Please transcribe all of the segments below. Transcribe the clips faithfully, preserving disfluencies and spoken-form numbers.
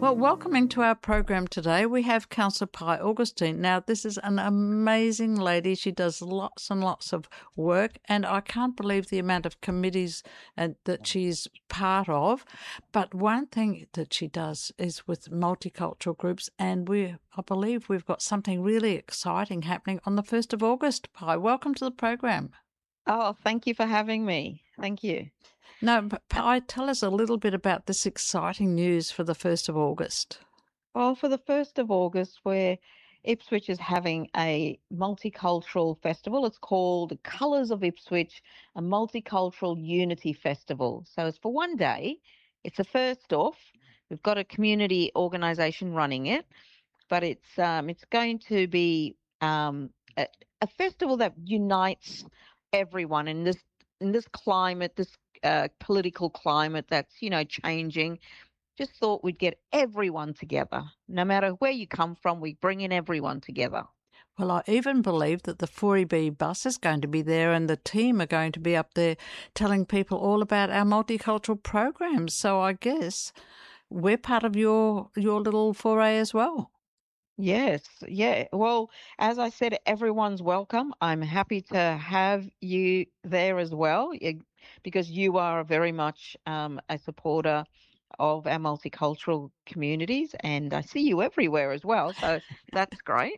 Well, welcoming to our program today, we have Councillor Pi Augustine. Now, this is an amazing lady. She does lots and lots of work, and I can't believe the amount of committees uh, that she's part of. But one thing that she does is with multicultural groups, and we, I believe we've got something really exciting happening on the first of August. Pi, welcome to the program. Oh, thank you for having me. Thank you. Now, Pi, tell us a little bit about this exciting news for the first of August. Well, for the first of August, where Ipswich is having a multicultural festival. It's called Colours of Ipswich, a multicultural unity festival. So it's for one day. It's a first off. We've got a community organisation running it, but it's um, it's going to be um, a, a festival that unites everyone in this in this climate, this uh, political climate that's you know changing. Just thought we'd get everyone together. No matter where you come from, we bring in everyone together. Well, I even believe that the four E B bus is going to be there and the team are going to be up there telling people all about our multicultural programs. So I guess we're part of your your little foray as well. Yes, yeah. Well, as I said, everyone's welcome. I'm happy to have you there as well you- because you are very much um, a supporter of our multicultural communities, and I see you everywhere as well. So that's great.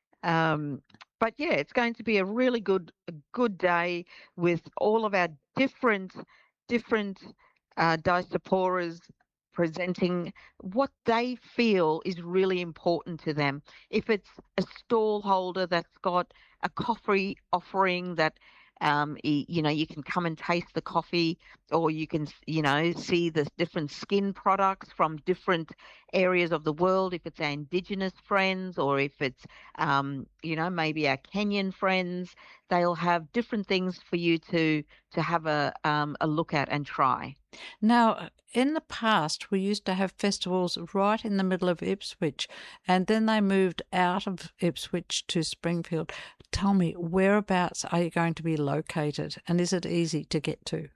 Um, but yeah, it's going to be a really good a good day with all of our different different uh, diasporas presenting what they feel is really important to them. If it's a stall holder that's got a coffee offering that um, y- you know, you can come and taste the coffee, or you can, you know, see the different skin products from different areas of the world. If it's our Indigenous friends, or if it's, um, you know, maybe our Kenyan friends, they'll have different things for you to to have a um, a look at and try. Now, in the past, we used to have festivals right in the middle of Ipswich, and then they moved out of Ipswich to Springfield. Tell me, whereabouts are you going to be located, and is it easy to get to?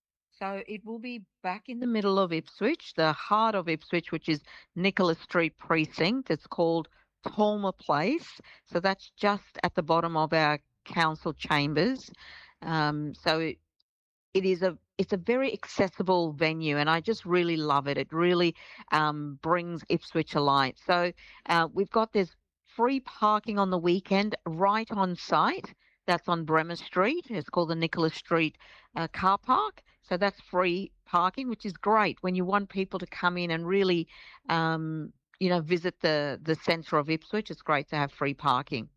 So it will be back in the middle of Ipswich, the heart of Ipswich, which is Nicholas Street Precinct. It's called Talma Place. So that's just at the bottom of our council chambers. Um, so it, it is a it's a very accessible venue, and I just really love it. It really um, brings Ipswich alive. So uh, we've got this free parking on the weekend right on site. That's on Bremer Street. It's called the Nicholas Street uh, car park. So that's free parking, which is great when you want people to come in and really, um, you know, visit the the centre of Ipswich. It's great to have free parking.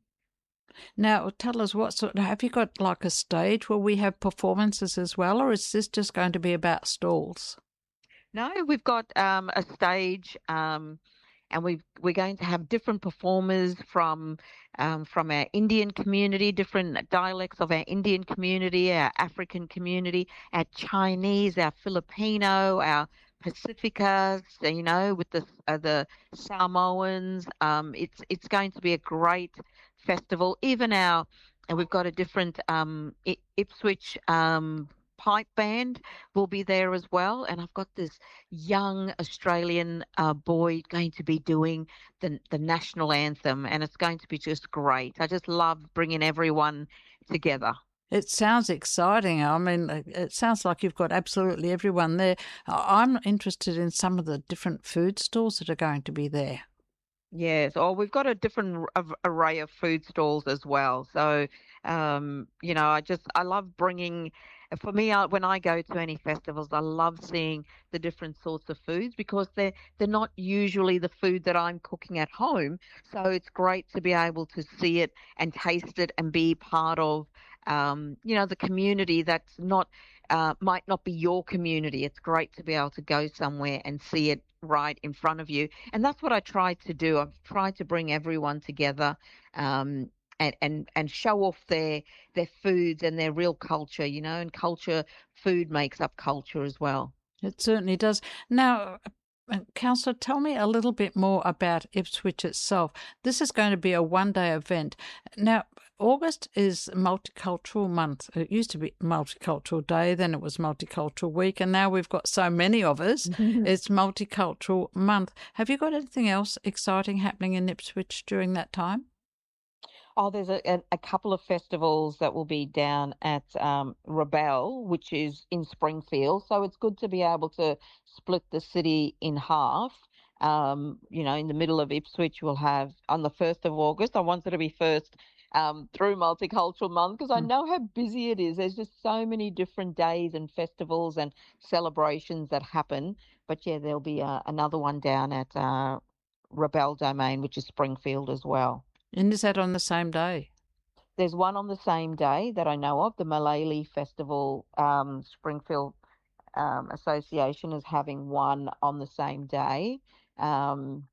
Now, tell us what sort. Have you got like a stage where we have performances as well, or is this just going to be about stalls? No, we've got um, a stage, um, and we we're going to have different performers from um, from our Indian community, different dialects of our Indian community, our African community, our Chinese, our Filipino, our Pacificas, you know, with the uh, the Samoans. Um, it's it's going to be a great festival. Even our and we've got a different um, I- Ipswich um, pipe band will be there as well. And I've got this young Australian uh, boy going to be doing the the national anthem, and it's going to be just great. I just love bringing everyone together. It sounds exciting. I mean, it sounds like you've got absolutely everyone there. I- I'm interested in some of the different food stalls that are going to be there. Yes, or we've got a different r- av- array of food stalls as well. So, um, you know, I just I love bringing. For me, I, when I go to any festivals, I love seeing the different sorts of foods because they're they're not usually the food that I'm cooking at home. So it's great to be able to see it and taste it and be part of, um, you know, the community that's not uh, might not be your community. It's great to be able to go somewhere and see it right in front of you, and that's what I try to do. I've tried to bring everyone together, um, and and and show off their their foods and their real culture, you know. And culture, food makes up culture as well. It certainly does. Now, uh, Councillor, tell me a little bit more about Ipswich itself. This is going to be a one day event. Now, August is Multicultural Month. It used to be Multicultural Day, then it was Multicultural Week, and now we've got so many of us. It's Multicultural Month. Have you got anything else exciting happening in Ipswich during that time? Oh, there's a, a, a couple of festivals that will be down at um, Rebel, which is in Springfield. So it's good to be able to split the city in half. Um, you know, in the middle of Ipswich, we'll have on the first of August. I wanted to be first um, through Multicultural Month because I Mm. know how busy it is. There's just so many different days and festivals and celebrations that happen. But yeah, there'll be uh, another one down at uh, Rebel Domain, which is Springfield as well. And is that on the same day? There's one on the same day that I know of. The Malay Festival, um, Springfield um, Association is having one on the same day. Um,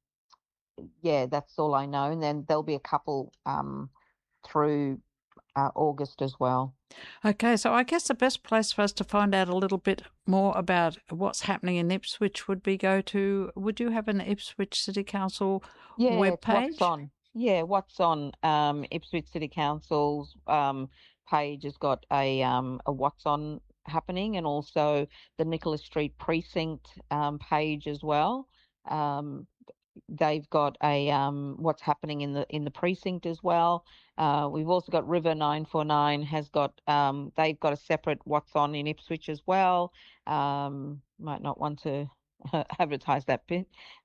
yeah, that's all I know. And then there'll be a couple um, through uh, August as well. Okay, so I guess the best place for us to find out a little bit more about what's happening in Ipswich would be go to, would you have an Ipswich City Council Yeah, it's what's webpage? on. Yeah, what's on um, Ipswich City Council's um, page has got a um, a what's on happening, and also the Nicholas Street Precinct um, page as well. Um, they've got a um, what's happening in the in the precinct as well. Uh, we've also got River nine four nine has got um, they've got a separate what's on in Ipswich as well. Um, might not want to advertise that bit,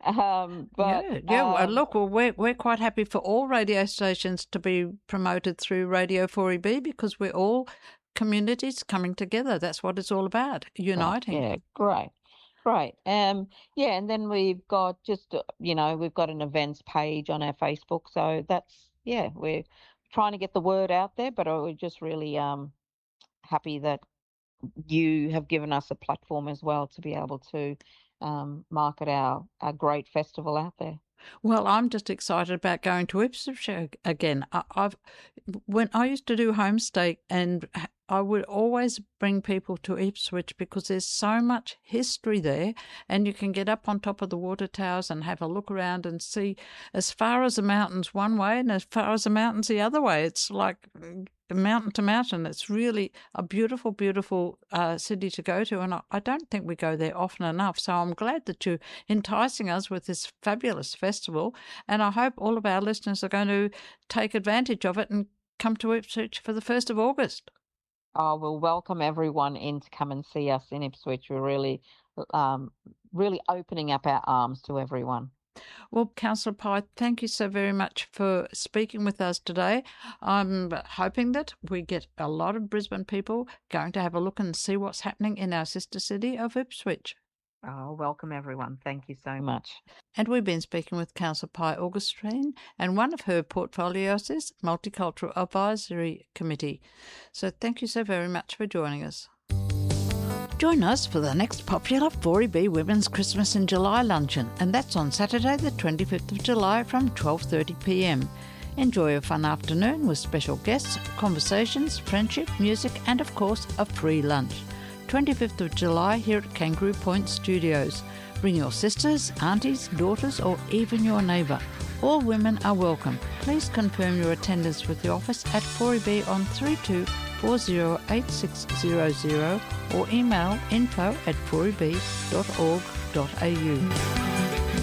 um, but Yeah, yeah. Well, um, look, well, we're we're quite happy for all radio stations to be promoted through Radio four E B because we're all communities coming together. That's what it's all about, right, uniting. yeah, great. Great. Um, yeah, and then we've got just, uh, you know, we've got an events page on our Facebook. So that's, yeah, we're trying to get the word out there, but uh, we're just really um, happy that you have given us a platform as well to be able to um, market our, our great festival out there. Well, I'm just excited about going to Ipswich ag- again. I, I've when I used to do homestay, and h- I would always bring people to Ipswich because there's so much history there, and you can get up on top of the water towers and have a look around and see as far as the mountains one way and as far as the mountains the other way. It's like mm, mountain to mountain. It's really a beautiful, beautiful uh, city to go to, and I, I don't think we go there often enough. So I'm glad that you're enticing us with this fabulous festival, and I hope all of our listeners are going to take advantage of it and come to Ipswich for the first of August. Oh, we'll welcome everyone in to come and see us in Ipswich. We're really, um, really opening up our arms to everyone. Well, Councillor Pye, thank you so very much for speaking with us today. I'm hoping that we get a lot of Brisbane people going to have a look and see what's happening in our sister city of Ipswich. Oh, welcome everyone. Thank you so much. And we've been speaking with Councillor Pye Augustine, and one of her portfolios is Multicultural Advisory Committee. So thank you so very much for joining us. Join us for the next popular four E B Women's Christmas in July luncheon, and that's on Saturday the twenty-fifth of July from twelve thirty p m. Enjoy a fun afternoon with special guests, conversations, friendship, music, and of course a free lunch. twenty-fifth of July here at Kangaroo Point Studios. Bring your sisters, aunties, daughters, or even your neighbour. All women are welcome. Please confirm your attendance with the office at four E B on three two four zero eight six zero zero or email info at four e b dot org dot a u.